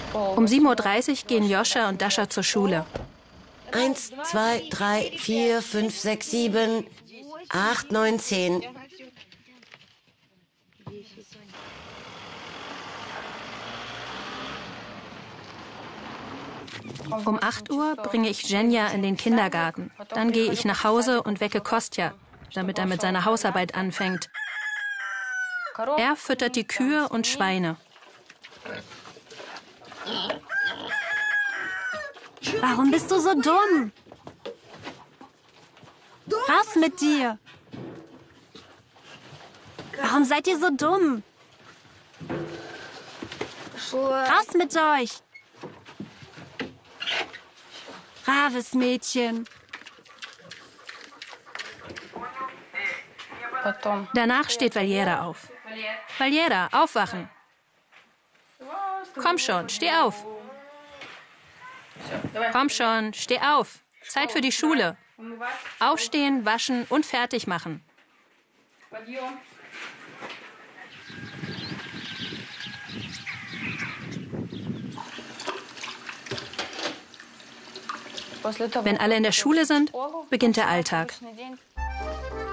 Um 7:30 Uhr gehen Joscha und Dascha zur Schule. 1, 2, 3, 4, 5, 6, 7, 8, 9, 10. Um 8 Uhr bringe ich Zhenya in den Kindergarten. Dann gehe ich nach Hause und wecke Kostja, damit er mit seiner Hausarbeit anfängt. Er füttert die Kühe und Schweine. Warum bist du so dumm? Raus mit dir! Warum seid ihr so dumm? Raus mit euch! Braves Mädchen. Danach steht Valjera auf. Valjera, aufwachen. Komm schon, steh auf. Komm schon, steh auf. Zeit für die Schule. Aufstehen, waschen und fertig machen. Wenn alle in der Schule sind, beginnt der Alltag.